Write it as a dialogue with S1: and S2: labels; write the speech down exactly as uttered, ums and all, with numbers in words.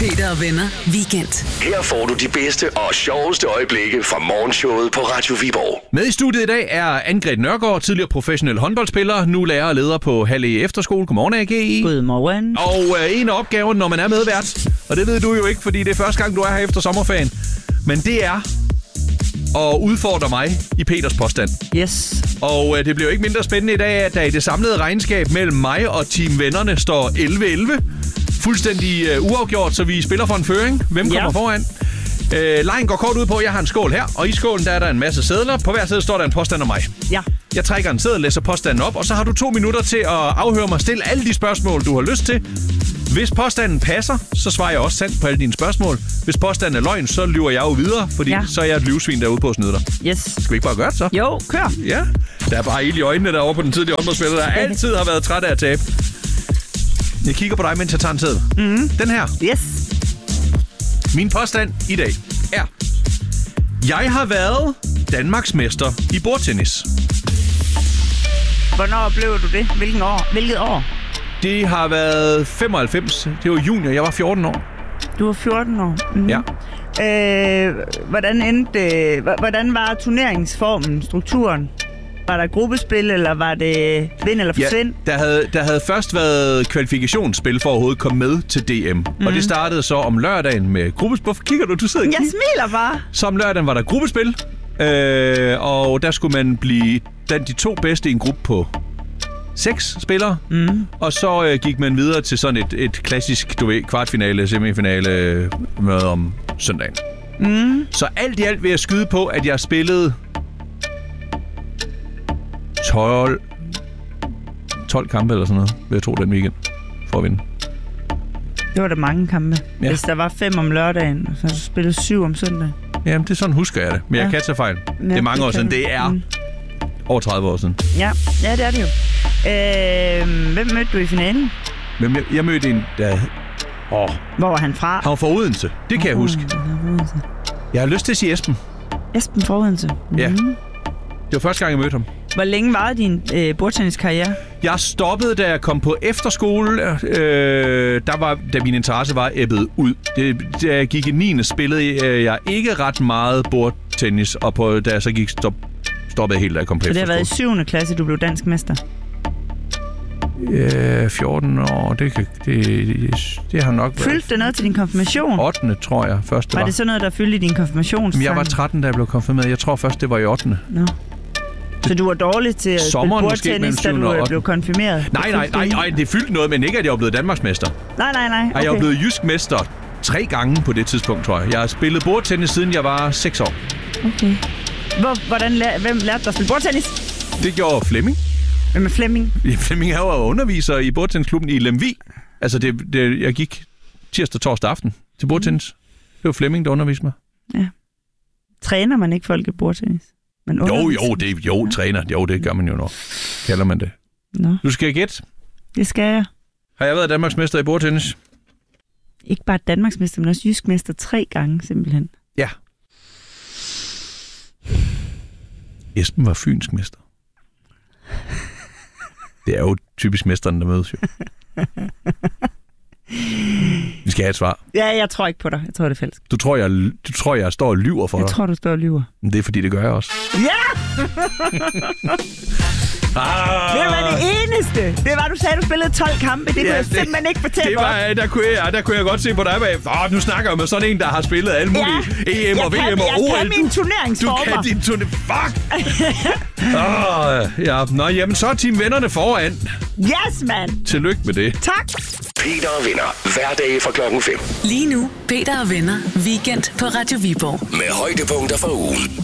S1: Peter og Venner Weekend.
S2: Her får du de bedste og sjoveste øjeblikke fra morgenshowet på Radio Viborg.
S3: Med i studiet i dag er Anne-Grethe Nørgaard, tidligere professionel håndboldspiller, nu lærer og leder på Halle Efterskole. Godmorgen, A G.
S4: Godmorgen.
S3: Og øh, en af opgaven, når man er medvært, og det ved du jo ikke, fordi det er første gang, du er her efter sommerferien, men det er at udfordre mig i Peters påstand.
S4: Yes.
S3: Og øh, det bliver jo ikke mindre spændende i dag, at der i det samlede regnskab mellem mig og Team Vennerne står elleve elleve. Fuldstændig øh, uafgjort, så vi spiller for en føring. Hvem kommer ja. foran? Øh, lejen går kort ud på, at jeg har en skål her, og i skålen der er der en masse sedler. På hver side står der en påstand om mig.
S4: Ja.
S3: Jeg trækker en seddel, læser påstanden op, og så har du to minutter til at afhøre mig. Stille alle de spørgsmål, du har lyst til. Hvis påstanden passer, så svarer jeg også sandt på alle dine spørgsmål. Hvis påstanden er løgn, så lyver jeg jo videre, fordi ja. så er jeg et livsvin derude på at snyde dig.
S4: Yes.
S3: Skal vi ikke bare gøre det så?
S4: Jo, kør.
S3: Ja. Der er bare ild i øjnene derovre på den tidlige håndboldspiller, der altid har været træt af at tabe. Jeg kigger på dig, mens jeg tager en seddel.
S4: Mm-hmm.
S3: Den her.
S4: Yes.
S3: Min påstand i dag er: jeg har været Danmarksmester i bordtennis.
S4: Hvornår blev du det? Hvilken år? Hvilket år?
S3: Det har været femoghalvfems. Det var junior. Jeg var fjorten år.
S4: Du var fjorten år? Mm-hmm.
S3: Ja.
S4: Øh, hvordan endte, hvordan var turneringsformen, strukturen? Var der gruppespil, eller var det vind eller forsvind?
S3: Ja, der havde, der havde først været kvalifikationsspil for at overhovedet komme med til D M. Mm. Og det startede så om lørdagen med gruppespil. Hvorfor kigger du? Du sidder og
S4: Jeg smiler bare.
S3: Så om lørdagen var der gruppespil. Øh, og der skulle man blive den, de to bedste i en gruppe på seks spillere. Mm. Og så øh, gik man videre til sådan et, et klassisk, du ved, kvartfinale, semifinale møde om søndagen. Mm. Så alt i alt vil jeg skyde på, at jeg spillede tolv, tolv kampe eller sådan noget, vil jeg tro, den weekend, for at vinde.
S4: Det var da mange kampe.
S3: Ja.
S4: Hvis der var fem om lørdagen, og så spillede syv om søndagen.
S3: Jamen, det er sådan, husker jeg det. Men ja. jeg kan tage fejl. Ja, det er mange det år siden. Det er mm. over tredive år siden.
S4: Ja, ja det er det jo. Øh, hvem mødte du i finalen?
S3: Hvem, jeg, jeg mødte en, der... Åh.
S4: Hvor var han fra?
S3: Han var fra Odense. Det kan oh, jeg huske. Jeg har lyst til at sige Esben.
S4: Esben fra Odense? Mm.
S3: Ja. Det var første gang, jeg mødte ham.
S4: Hvor længe var din øh, bordtenniskarriere? Jeg
S3: stoppede, da jeg kom på efterskole. Øh, der var, da min interesse var æbbet ud. Det, da jeg gik i niende spillede jeg ikke ret meget bordtennis, og på, da jeg så gik, stop, stoppede jeg helt, da jeg kom på
S4: så
S3: efterskole.
S4: Så det har været i syvende klasse, du blev dansk mester?
S3: Ja, fjorten år. Det, kan, det, det, det har nok været...
S4: Fyldte det noget til din konfirmation?
S3: ottende, tror jeg. Først, det
S4: var.
S3: var
S4: det sådan noget, der fyldte i din konfirmationssang?
S3: Jeg var tretten, da jeg blev konfirmeret. Jeg tror først, det var i ottende.
S4: Nå. Så du var dårlig til at spille bordtennis, da du blev konfirmeret?
S3: Nej, nej, nej, nej, det fyldte noget, men ikke, at jeg var blevet Danmarksmester.
S4: Nej, nej, nej. Okay.
S3: Jeg var blevet jysk mester tre gange på det tidspunkt, tror jeg. Jeg har spillet bordtennis, siden jeg var seks år.
S4: Okay. Hvor, hvordan lær, hvem lærte dig at spille bordtennis?
S3: Det gjorde Flemming.
S4: Hvem er Flemming?
S3: Ja, Flemming er jo underviser i bordtennisklubben i Lemvig. Altså, det, det, jeg gik tirsdag, torsdag aften til bordtennis. Det var Flemming, der underviste mig.
S4: Ja. Træner man ikke folk i bordtennis?
S3: Jo, jo, det, jo, ja. træner. Jo, det gør man jo nok. Kalder man det.
S4: Nå.
S3: Du skal gætte.
S4: Det skal jeg.
S3: Har jeg været Danmarksmester i bordtennis?
S4: Ikke bare Danmarksmester, men også jysk mester tre gange, simpelthen.
S3: Ja. Esben var fynsk mester. Det er jo typisk mesteren, der mødes jo. Vi skal have et svar.
S4: Ja, jeg tror ikke på dig. Jeg tror, det er falsk.
S3: Du tror, jeg, du tror, jeg står og lyver for
S4: jeg
S3: dig?
S4: Jeg tror, du står og lyver.
S3: Men det er, fordi det gør jeg også.
S4: Ja! ah! Det var det eneste. Det var, du sagde, du spillede tolv kampe. Det ja, kunne jeg det, simpelthen ikke fortælle
S3: det var, der, kunne jeg, der kunne jeg godt se på dig bag. Oh, nu snakker jeg med sådan en, der har spillet alle mulige ja, E M og V M og O L.
S4: Jeg kan min turneringsformer.
S3: Du kan din turneringsformer. Fuck! oh, ja. Nå, jamen, så er Team Vennerne foran.
S4: Yes, man!
S3: Tillykke med det.
S4: Tak!
S2: Peter og Venner. Hverdag fra klokken fem.
S1: Lige nu, Peter og Venner. Weekend på Radio Viborg.
S2: Med højdepunkter for ugen.